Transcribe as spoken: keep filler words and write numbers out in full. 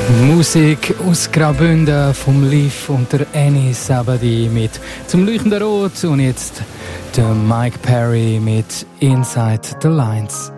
Musik aus Graubünden vom Liv und der Anis Abadi mit «Zum leuchtenden Rot» und jetzt der Mike Perry mit «Inside the Lines».